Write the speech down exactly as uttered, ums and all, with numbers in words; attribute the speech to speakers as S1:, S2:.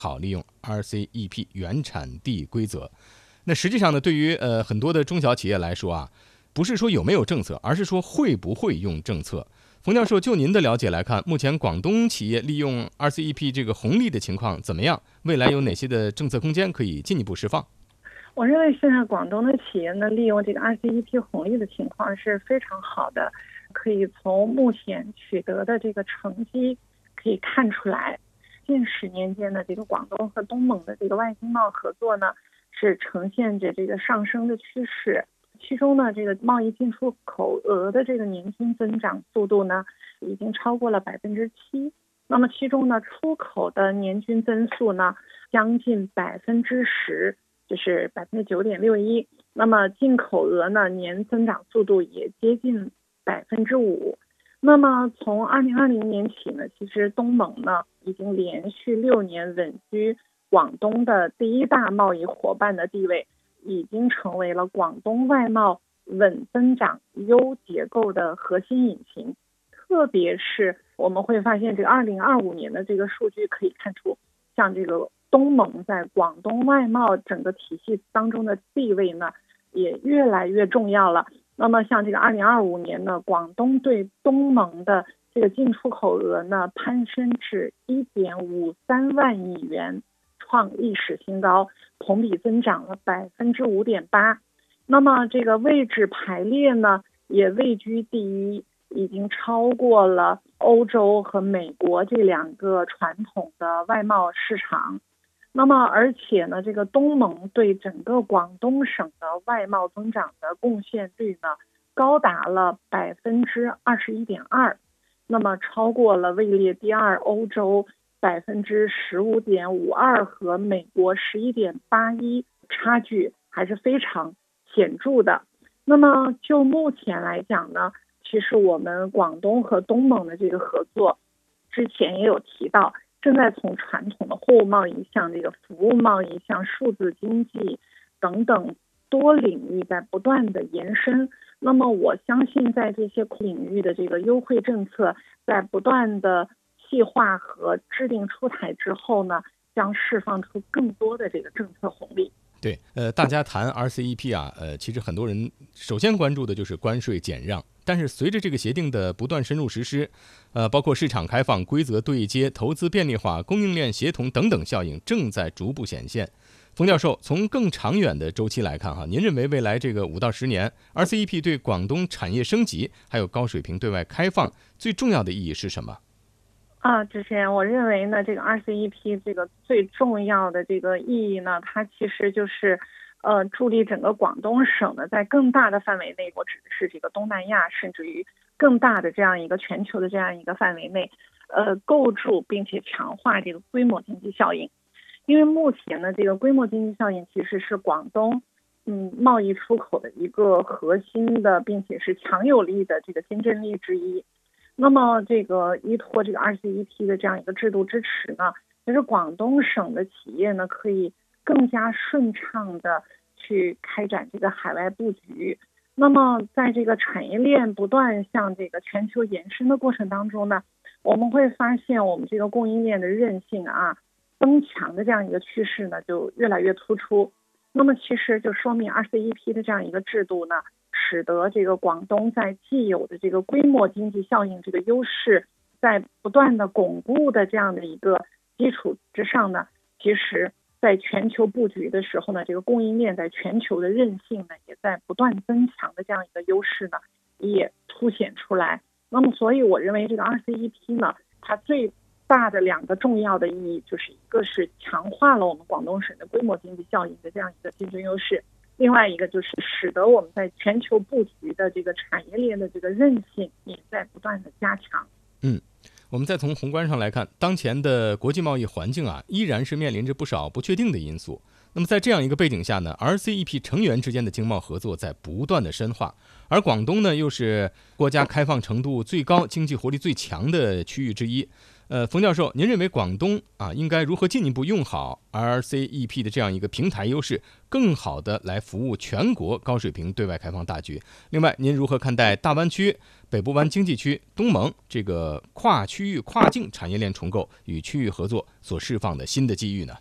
S1: 好利用 R C E P 原产地规则。那实际上呢，对于呃很多的中小企业来说啊，不是说有没有政策，而是说会不会用政策。冯教授，就您的了解来看，目前广东企业利用 R C E P 这个红利的情况怎么样？未来有哪些的政策空间可以进一步释放？
S2: 我认为现在广东的企业呢，利用这个 R C E P 红利的情况是非常好的，可以从目前取得的这个成绩可以看出来，近十年间的这个广东和东盟的这个外经贸合作呢，是呈现着这个上升的趋势。其中呢，这个贸易进出口额的这个年均增长速度呢，已经超过了百分之七。那么其中呢，出口的年均增速呢，将近百分之十。就是百分之九点六一，那么进口额呢年增长速度也接近百分之五。那么从二零二零年起呢，其实东盟呢已经连续六年稳居广东的第一大贸易伙伴的地位，已经成为了广东外贸稳增长优结构的核心引擎。特别是我们会发现，这个二零二五年的这个数据可以看出，像这个东盟在广东外贸整个体系当中的地位呢，也越来越重要了。那么像这个二零二五年呢，广东对东盟的这个进出口额呢，攀升至一点五三万亿元，创历史新高，同比增长了百分之五点八。那么这个位置排列呢，也位居第一，已经超过了欧洲和美国这两个传统的外贸市场。那么而且呢，这个东盟对整个广东省的外贸增长的贡献率呢，高达了百分之二十一点二，那么超过了位列第二欧洲百分之十五点五二和美国十一点八一，差距还是非常显著的。那么就目前来讲呢，其实我们广东和东盟的这个合作，之前也有提到，正在从传统的货物贸易向这个服务贸易、向数字经济等等多领域在不断的延伸。那么我相信，在这些领域的这个优惠政策在不断的细化和制定出台之后呢，将释放出更多的这个政策红利。
S1: 对，呃，大家谈 R C E P 啊，呃，其实很多人首先关注的就是关税减让。但是随着这个协定的不断深入实施，呃，包括市场开放、规则对接、投资便利化、供应链协同等等效应正在逐步显现。冯教授，从更长远的周期来看，哈，您认为未来这个五到十年 ，R C E P 对广东产业升级还有高水平对外开放最重要的意义是什么？
S2: 啊，之前我认为呢，这个 R C E P 这个最重要的这个意义呢，它其实就是，呃，助力整个广东省呢，在更大的范围内，我指的是这个东南亚，甚至于更大的这样一个全球的这样一个范围内，呃，构筑并且强化这个规模经济效应。因为目前呢，这个规模经济效应其实是广东嗯贸易出口的一个核心的，并且是强有力的这个竞争力之一。那么这个依托这个 R C E P 的这样一个制度支持呢，其实广东省的企业呢，可以更加顺畅的去开展这个海外布局。那么在这个产业链不断向这个全球延伸的过程当中呢，我们会发现我们这个供应链的韧性啊增强的这样一个趋势呢，就越来越突出。那么其实就说明 R C E P 的这样一个制度呢，使得这个广东在既有的这个规模经济效应这个优势，在不断的巩固的这样的一个基础之上呢，其实在全球布局的时候呢，这个供应链在全球的韧性呢，也在不断增强的这样一个优势呢，也凸显出来。那么所以我认为这个 R C E P 呢，它最大的两个重要的意义，就是一个是强化了我们广东省的规模经济效应的这样一个竞争优势，另外一个就是使得我们在全球布局的这个产业链的这个韧性也在不断的加强。
S1: 嗯，我们再从宏观上来看，当前的国际贸易环境啊，依然是面临着不少不确定的因素。那么在这样一个背景下呢 ，R C E P 成员之间的经贸合作在不断的深化，而广东呢又是国家开放程度最高、经济活力最强的区域之一。 呃，冯教授，您认为广东啊应该如何进一步用好 R C E P 的这样一个平台优势，更好的来服务全国高水平对外开放大局？另外，您如何看待大湾区、北部湾经济区、东盟这个跨区域、跨境产业链重构与区域合作所释放的新的机遇呢？